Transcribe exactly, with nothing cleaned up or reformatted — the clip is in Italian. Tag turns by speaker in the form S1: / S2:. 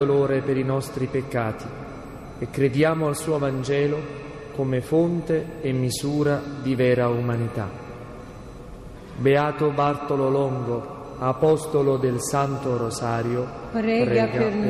S1: dolore per i nostri peccati e crediamo al suo Vangelo come fonte e misura di vera umanità. Beato Bartolo Longo, apostolo del Santo Rosario,
S2: prega, prega per